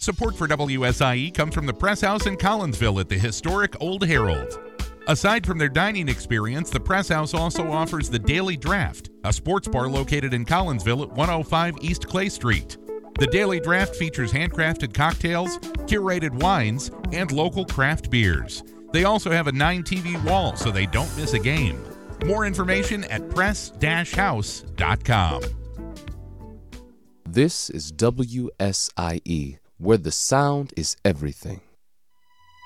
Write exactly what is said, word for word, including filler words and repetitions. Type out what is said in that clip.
Support for W S I E comes from the Press House in Collinsville at the historic Old Herald. Aside from their dining experience, the Press House also offers the Daily Draft, a sports bar located in Collinsville at one oh five East Clay Street. The Daily Draft features handcrafted cocktails, curated wines, and local craft beers. They also have a nine T V wall so they don't miss a game. More information at press dash house dot com. This is W S I E, where the sound is everything.